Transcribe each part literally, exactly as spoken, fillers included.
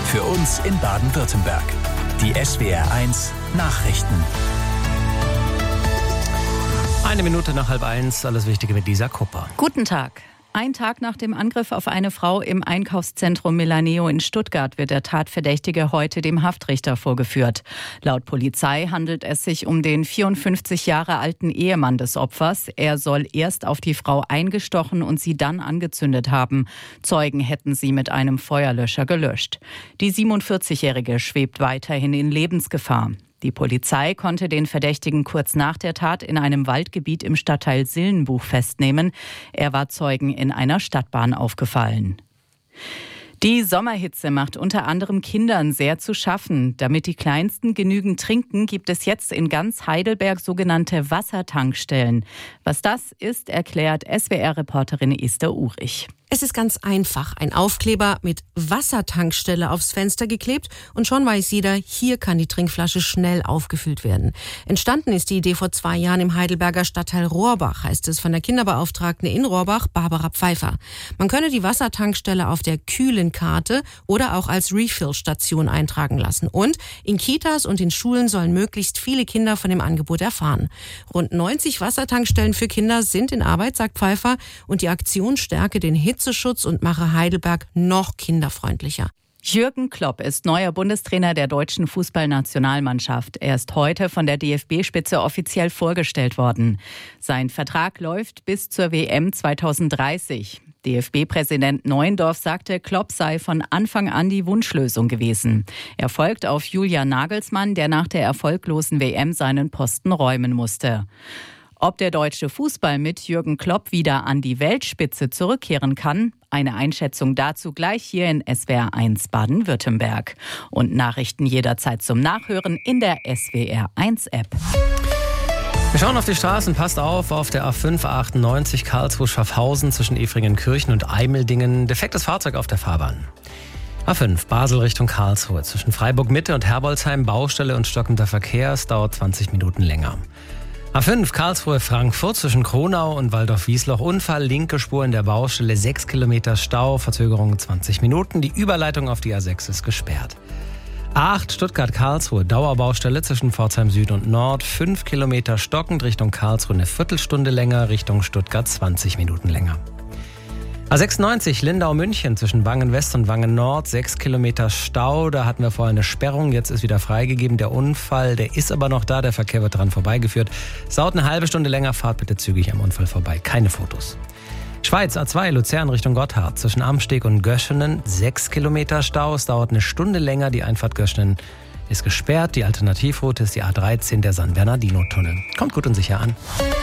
Für uns in Baden-Württemberg. Die S W R eins Nachrichten. Eine Minute nach halb eins, alles Wichtige mit Lisa Kupper. Guten Tag. Ein Tag nach dem Angriff auf eine Frau im Einkaufszentrum Milaneo in Stuttgart wird der Tatverdächtige heute dem Haftrichter vorgeführt. Laut Polizei handelt es sich um den vierundfünfzig Jahre alten Ehemann des Opfers. Er soll erst auf die Frau eingestochen und sie dann angezündet haben. Zeugen hätten sie mit einem Feuerlöscher gelöscht. Die siebenundvierzigjährige schwebt weiterhin in Lebensgefahr. Die Polizei konnte den Verdächtigen kurz nach der Tat in einem Waldgebiet im Stadtteil Sillenbuch festnehmen. Er war Zeugen in einer Stadtbahn aufgefallen. Die Sommerhitze macht unter anderem Kindern sehr zu schaffen. Damit die Kleinsten genügend trinken, gibt es jetzt in ganz Heidelberg sogenannte Wassertankstellen. Was das ist, erklärt S W R-Reporterin Esther Urich. Es ist ganz einfach. Ein Aufkleber mit Wassertankstelle aufs Fenster geklebt und schon weiß jeder, hier kann die Trinkflasche schnell aufgefüllt werden. Entstanden ist die Idee vor zwei Jahren im Heidelberger Stadtteil Rohrbach, heißt es von der Kinderbeauftragten in Rohrbach, Barbara Pfeiffer. Man könne die Wassertankstelle auf der Kühlenkarte oder auch als Refill-Station eintragen lassen. Und in Kitas und in Schulen sollen möglichst viele Kinder von dem Angebot erfahren. Rund neunzig Wassertankstellen für Kinder sind in Arbeit, sagt Pfeiffer, und die Aktion stärke den Hitzeschutz und mache Heidelberg noch kinderfreundlicher. Jürgen Klopp ist neuer Bundestrainer der deutschen Fußballnationalmannschaft. Er ist heute von der D F B-Spitze offiziell vorgestellt worden. Sein Vertrag läuft bis zur W M zweitausenddreißig. D F B-Präsident Neuendorf sagte, Klopp sei von Anfang an die Wunschlösung gewesen. Er folgt auf Julian Nagelsmann, der nach der erfolglosen W M seinen Posten räumen musste. Ob der deutsche Fußball mit Jürgen Klopp wieder an die Weltspitze zurückkehren kann? Eine Einschätzung dazu gleich hier in S W R eins Baden-Württemberg. Und Nachrichten jederzeit zum Nachhören in der S W R eins App. Wir schauen auf die Straßen, passt auf, auf der A fünf A achtundneunzig Karlsruhe-Schaffhausen zwischen Efringen-Kirchen und Eimeldingen. Defektes Fahrzeug auf der Fahrbahn. A fünf Basel Richtung Karlsruhe zwischen Freiburg-Mitte und Herbolzheim, Baustelle und stockender Verkehr. Es dauert zwanzig Minuten länger. A fünf Karlsruhe-Frankfurt zwischen Kronau und Waldorf-Wiesloch. Unfall, linke Spur in der Baustelle, sechs Kilometer Stau, Verzögerung zwanzig Minuten. Die Überleitung auf die A sechs ist gesperrt. A acht Stuttgart-Karlsruhe, Dauerbaustelle zwischen Pforzheim Süd und Nord. fünf Kilometer stockend Richtung Karlsruhe eine Viertelstunde länger, Richtung Stuttgart zwanzig Minuten länger. A sechsundneunzig Lindau-München zwischen Wangen-West und Wangen-Nord, sechs Kilometer Stau. Da hatten wir vorher eine Sperrung, jetzt ist wieder freigegeben. Der Unfall, der ist aber noch da, der Verkehr wird dran vorbeigeführt. Es dauert eine halbe Stunde länger, fahrt bitte zügig am Unfall vorbei. Keine Fotos. Schweiz A zwei Luzern Richtung Gotthard zwischen Amsteg und Göschenen, sechs Kilometer Stau. Es dauert eine Stunde länger, die Einfahrt Göschenen ist gesperrt. Die Alternativroute ist die A dreizehn, der San Bernardino-Tunnel. Kommt gut und sicher an.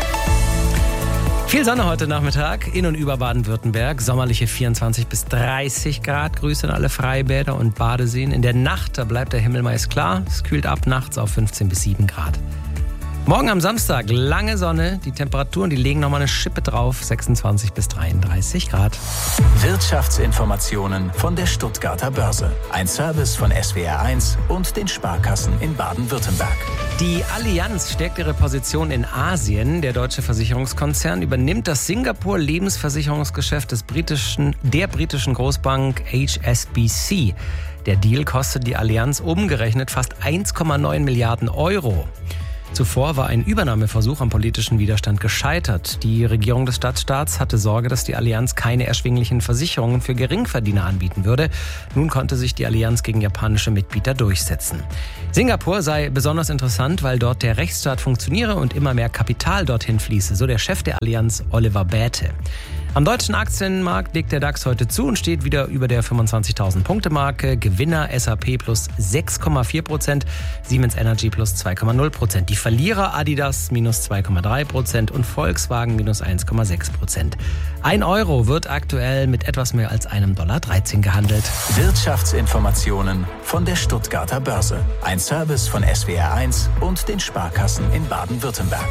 Viel Sonne heute Nachmittag in und über Baden-Württemberg. Sommerliche vierundzwanzig bis dreißig Grad. Grüße an alle Freibäder und Badeseen. In der Nacht, da bleibt der Himmel meist klar. Es kühlt ab nachts auf fünfzehn bis sieben Grad. Morgen am Samstag lange Sonne. Die Temperaturen, die legen nochmal eine Schippe drauf. sechsundzwanzig bis dreiunddreißig Grad. Wirtschaftsinformationen von der Stuttgarter Börse. Ein Service von S W R eins und den Sparkassen in Baden-Württemberg. Die Allianz stärkt ihre Position in Asien. Der deutsche Versicherungskonzern übernimmt das Singapur-Lebensversicherungsgeschäft des britischen, der britischen Großbank H S B C. Der Deal kostet die Allianz umgerechnet fast eins Komma neun Milliarden Euro. Zuvor war ein Übernahmeversuch am politischen Widerstand gescheitert. Die Regierung des Stadtstaats hatte Sorge, dass die Allianz keine erschwinglichen Versicherungen für Geringverdiener anbieten würde. Nun konnte sich die Allianz gegen japanische Mitbieter durchsetzen. Singapur sei besonders interessant, weil dort der Rechtsstaat funktioniere und immer mehr Kapital dorthin fließe, so der Chef der Allianz Oliver Bäte. Am deutschen Aktienmarkt legt der DAX heute zu und steht wieder über der fünfundzwanzigtausend Punkte Marke. Gewinner S A P plus sechs Komma vier Prozent, Siemens Energy plus zwei Komma null Prozent. Die Verlierer Adidas minus zwei Komma drei Prozent und Volkswagen minus eins Komma sechs Prozent. Ein Euro wird aktuell mit etwas mehr als einem Dollar dreizehn gehandelt. Wirtschaftsinformationen von der Stuttgarter Börse. Ein Service von S W R eins und den Sparkassen in Baden-Württemberg.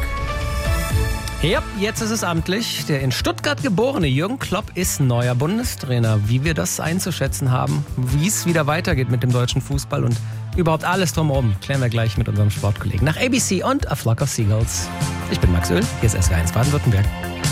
Ja, jetzt ist es amtlich. Der in Stuttgart geborene Jürgen Klopp ist neuer Bundestrainer. Wie wir das einzuschätzen haben, wie es wieder weitergeht mit dem deutschen Fußball und überhaupt alles drumherum, klären wir gleich mit unserem Sportkollegen nach A B C und A Flock of Seagulls. Ich bin Max Öl, hier ist S W R eins Baden-Württemberg.